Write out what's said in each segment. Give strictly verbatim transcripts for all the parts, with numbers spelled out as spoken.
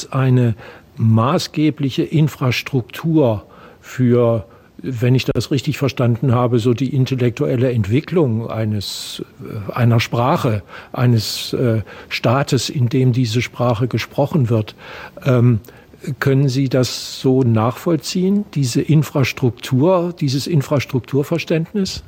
als eine maßgebliche Infrastruktur für, wenn ich das richtig verstanden habe, so die intellektuelle Entwicklung eines, einer Sprache, eines äh, Staates, in dem diese Sprache gesprochen wird. Ähm, können Sie das so nachvollziehen, diese Infrastruktur, dieses Infrastrukturverständnis?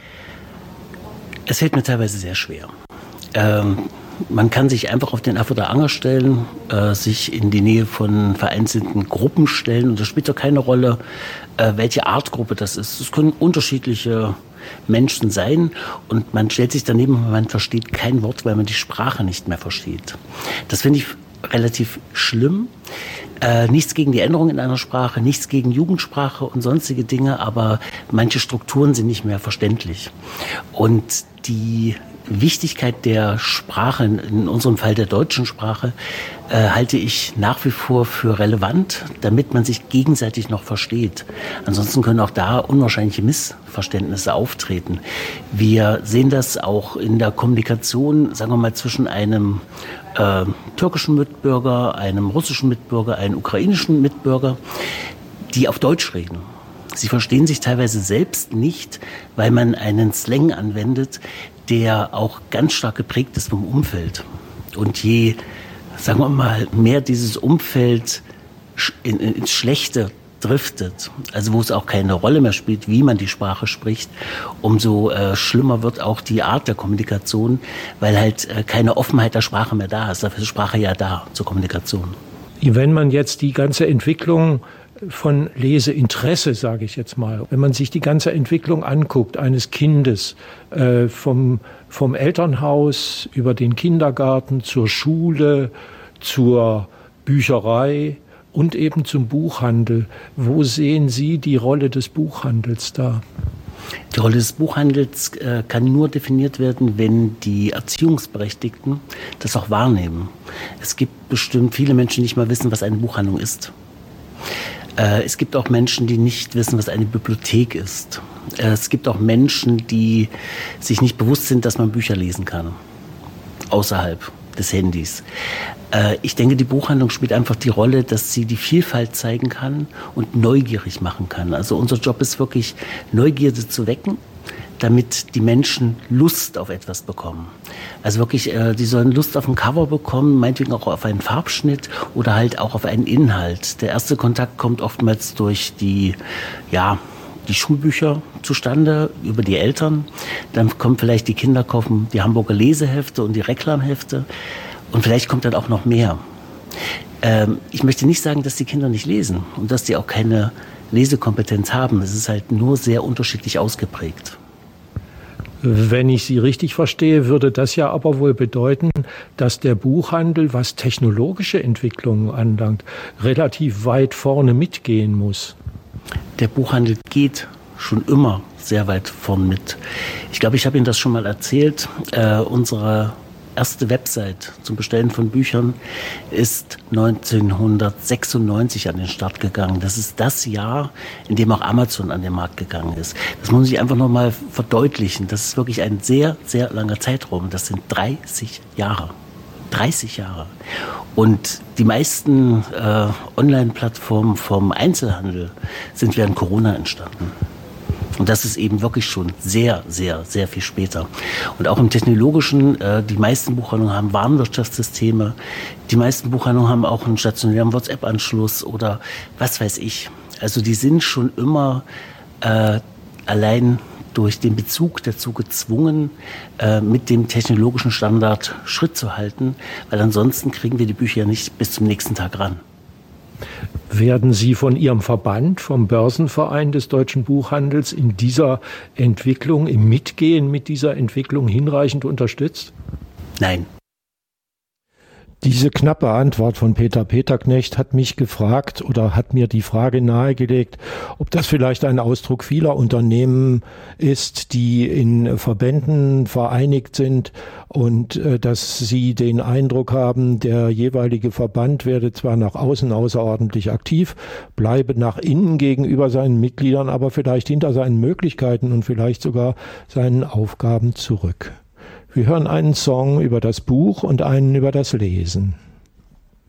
Es fällt mir teilweise sehr schwer. Ähm, man kann sich einfach auf den Aff oder Anger stellen, äh, sich in die Nähe von vereinzelten Gruppen stellen. Und das spielt doch keine Rolle, äh, welche Art Gruppe das ist. Es können unterschiedliche Menschen sein und man stellt sich daneben und man versteht kein Wort, weil man die Sprache nicht mehr versteht. Das finde ich relativ schlimm. Äh, nichts gegen die Änderung in einer Sprache, nichts gegen Jugendsprache und sonstige Dinge, aber manche Strukturen sind nicht mehr verständlich. Und die Wichtigkeit der Sprache, in unserem Fall der deutschen Sprache, äh, halte ich nach wie vor für relevant, damit man sich gegenseitig noch versteht. Ansonsten können auch da unwahrscheinliche Missverständnisse auftreten. Wir sehen das auch in der Kommunikation, sagen wir mal, zwischen einem äh, türkischen Mitbürger, einem russischen Mitbürger, einem ukrainischen Mitbürger, die auf Deutsch reden. Sie verstehen sich teilweise selbst nicht, weil man einen Slang anwendet, der auch ganz stark geprägt ist vom Umfeld. Und je, sagen wir mal, mehr dieses Umfeld in, in, ins Schlechte driftet, also wo es auch keine Rolle mehr spielt, wie man die Sprache spricht, umso äh, schlimmer wird auch die Art der Kommunikation, weil halt äh, keine Offenheit der Sprache mehr da ist. Dafür ist Sprache ja da, zur Kommunikation. Wenn man jetzt die ganze Entwicklung von Leseinteresse, sage ich jetzt mal. Wenn man sich die ganze Entwicklung anguckt eines Kindes, äh, vom, vom Elternhaus über den Kindergarten zur Schule, zur Bücherei und eben zum Buchhandel, wo sehen Sie die Rolle des Buchhandels da? Die Rolle des Buchhandels äh, kann nur definiert werden, wenn die Erziehungsberechtigten das auch wahrnehmen. Es gibt bestimmt viele Menschen, die nicht mal wissen, was eine Buchhandlung ist. Es gibt auch Menschen, die nicht wissen, was eine Bibliothek ist. Es gibt auch Menschen, die sich nicht bewusst sind, dass man Bücher lesen kann, außerhalb des Handys. Ich denke, die Buchhandlung spielt einfach die Rolle, dass sie die Vielfalt zeigen kann und neugierig machen kann. Also unser Job ist wirklich, Neugierde zu wecken, damit die Menschen Lust auf etwas bekommen. Also wirklich, äh, die sollen Lust auf ein Cover bekommen, meinetwegen auch auf einen Farbschnitt oder halt auch auf einen Inhalt. Der erste Kontakt kommt oftmals durch die, ja, die Schulbücher zustande, über die Eltern. Dann kommen vielleicht die Kinder, kaufen die Hamburger Lesehefte und die Reklamhefte. Und vielleicht kommt dann auch noch mehr. Ähm, ich möchte nicht sagen, dass die Kinder nicht lesen und dass die auch keine Lesekompetenz haben. Es ist halt nur sehr unterschiedlich ausgeprägt. Wenn ich Sie richtig verstehe, würde das ja aber wohl bedeuten, dass der Buchhandel, was technologische Entwicklungen anlangt, relativ weit vorne mitgehen muss. Der Buchhandel geht schon immer sehr weit vorn mit. Ich glaube, ich habe Ihnen das schon mal erzählt. Äh, unsere erste Website zum Bestellen von Büchern ist neunzehnhundertsechsundneunzig an den Start gegangen. Das ist das Jahr, in dem auch Amazon an den Markt gegangen ist. Das muss man sich einfach nochmal verdeutlichen. Das ist wirklich ein sehr, sehr langer Zeitraum. Das sind dreißig Jahre. dreißig Jahre. Und die meisten äh, Online-Plattformen vom Einzelhandel sind während Corona entstanden. Und das ist eben wirklich schon sehr, sehr, sehr viel später. Und auch im Technologischen, äh, die meisten Buchhandlungen haben Warenwirtschaftssysteme, die meisten Buchhandlungen haben auch einen stationären WhatsApp-Anschluss oder was weiß ich. Also die sind schon immer äh, allein durch den Bezug dazu gezwungen, äh, mit dem technologischen Standard Schritt zu halten, weil ansonsten kriegen wir die Bücher ja nicht bis zum nächsten Tag ran. Werden Sie von Ihrem Verband, vom Börsenverein des deutschen Buchhandels, in dieser Entwicklung, im Mitgehen mit dieser Entwicklung hinreichend unterstützt? Nein. Diese knappe Antwort von Peter Peterknecht hat mich gefragt oder hat mir die Frage nahegelegt, ob das vielleicht ein Ausdruck vieler Unternehmen ist, die in Verbänden vereinigt sind und äh, dass sie den Eindruck haben, der jeweilige Verband werde zwar nach außen außerordentlich aktiv, bleibe nach innen gegenüber seinen Mitgliedern, aber vielleicht hinter seinen Möglichkeiten und vielleicht sogar seinen Aufgaben zurück. Wir hören einen Song über das Buch und einen über das Lesen.